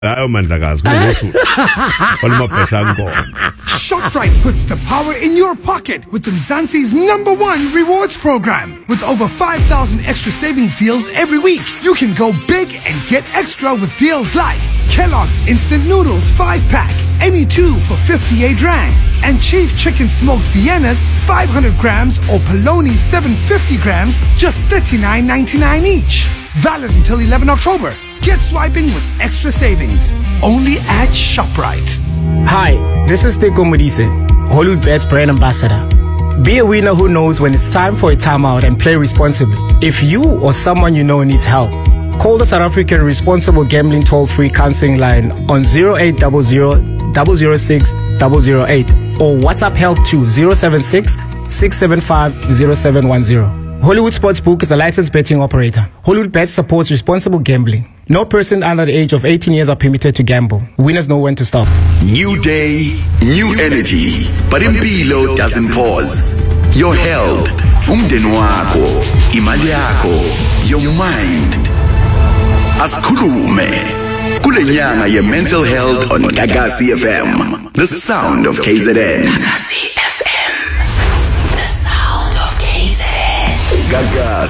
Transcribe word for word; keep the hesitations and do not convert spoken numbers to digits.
ShopRite puts the power in your pocket with Mzansi's number one rewards program. With over five thousand extra savings deals every week, you can go big and get extra with deals like Kellogg's Instant Noodles five pack, any two for fifty-eight rand. And Chief Chicken Smoked Vienna's five hundred grams or Poloni seven hundred fifty grams, just thirty-nine ninety-nine each. Valid until eleventh October. Get swiping with extra savings. Only at ShopRite. Hi, this is Teko Modise, Hollywood Bets brand ambassador. Be a winner who knows when it's time for a timeout and play responsibly. If you or someone you know needs help, call the South African Responsible Gambling Toll-Free Counseling Line on zero eight zero zero, zero zero six, zero zero eight or WhatsApp help to zero seven six, six seven five, zero seven one zero. Hollywood Sportsbook is a licensed betting operator. Hollywood Bets supports responsible gambling. No person under the age of eighteen years are permitted to gamble. Winners know when to stop. New day, new energy. But Impilo doesn't pause. Your health, umdeni wako, imali yako, your mind. Asikhulume. Kule nyanga ye mental health on Gagasi F M. The sound of K Z N. Gagasi F M. The sound of K Z N. Gagasi.